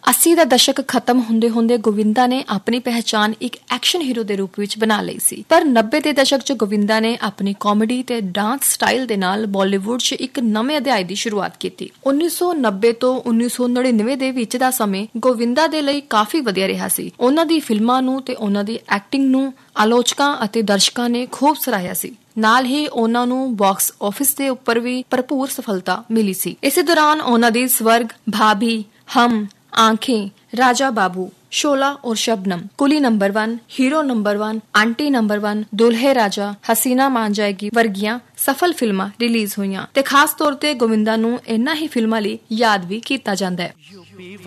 80 ਦਾ ਦਸ਼ਕ ਖਤਮ ਹੁੰਦੇ ਹੁੰਦੇ ਗੋਵਿੰਦਾ ਨੇ ਆਪਣੀ ਪਹਿਚਾਣ ਇੱਕ ਐਕਸ਼ਨ ਹੀਰੋ ਦੇ ਰੂਪ ਵਿੱਚ ਬਣਾ ਲਈ ਸੀ। ਪਰ 90 ਦੇ ਦਸ਼ਕ 'ਚ ਗੋਵਿੰਦਾ ਨੇ ਆਪਣੀ ਕਾਮੇਡੀ ਤੇ ਡਾਂਸ ਸਟਾਈਲ ਦੇ ਨਾਲ ਬਾਲੀਵੁੱਡ 'ਚ ਇੱਕ ਨਵੇਂ ਅਧਿਆਇ ਦੀ ਸ਼ੁਰੂਆਤ ਕੀਤੀ। 1990 ਤੋਂ 1999 ਦੇ ਵਿੱਚ ਦਾ ਸਮੇਂ ਗੋਵਿੰਦਾ ਦੇ ਲਈ ਕਾਫੀ ਵਧੀਆ ਰਿਹਾ ਸੀ। ਉਹਨਾਂ ਦੀ ਫਿਲਮਾਂ ਨੂੰ ਤੇ ਉਹਨਾਂ ਦੀ ਐਕਟਿੰਗ ਨੂੰ ਆਲੋਚਕਾਂ ਅਤੇ ਦਰਸ਼ਕਾਂ ਨੇ ਖੂਬ ਸਰਾਹਿਆ ਸੀ। ਨਾਲ ਹੀ ਉਹਨਾਂ ਨੂੰ ਬਾਕਸ ਆਫਿਸ ਦੇ ਉੱਪਰ ਵੀ ਭਰਪੂਰ ਸਫਲਤਾ ਮਿਲੀ ਸੀ। ਇਸੇ ਦੌਰਾਨ ਉਹਨਾਂ ਦੀ ਸਵਰਗ, ਭਾਭੀ, ਹਮ, आंखें, राजा बाबू, शोला और शबनम, कुली number 1, hero number 1, aunty number 1, दुल्हे राजा, हसीना मान जाएगी वर्गियां सफल फिल्मां रिलीज होईयां ते खास तौर ते गोविंदा नूं इन्हां ही फिल्मां लई याद भी कीता जांदा है।